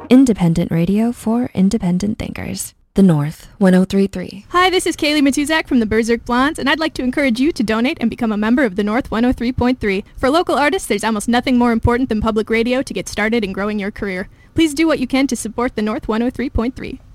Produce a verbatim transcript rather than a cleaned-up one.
Independent radio for independent thinkers. The North, one oh three point three. Hi, this is Kaylee Matuzak from the Berserk Blondes, and I'd like to encourage you to donate and become a member of the North one oh three point three. For local artists, there's almost nothing more important than public radio to get started in growing your career. Please do what you can to support the North one oh three point three.